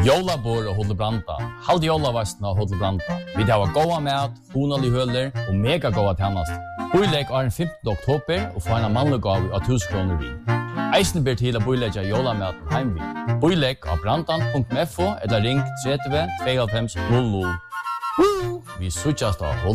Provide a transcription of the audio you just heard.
Jólabor og Hotel Branda. Halt jólavastna og Hotel Branda. Vi har goda mat, hunalig høler og mega goda tjänast. Boilegg er den 15. oktober og får en mannlig gave av 1000 kroner vi. Eisen ber til å boilegge jólamaten heim vi. Boilegg av brandan.fo eller ring 30 92 00. Vi suttjast av